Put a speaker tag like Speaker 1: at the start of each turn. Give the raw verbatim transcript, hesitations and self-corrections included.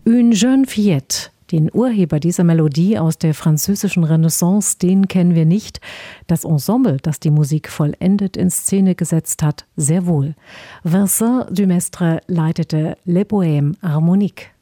Speaker 1: Une jeune fillette. Den Urheber dieser Melodie aus der französischen Renaissance, den kennen wir nicht. Das Ensemble, das die Musik vollendet in Szene gesetzt hat, sehr wohl. Vincent Dumestre leitete Les Poèmes Harmoniques.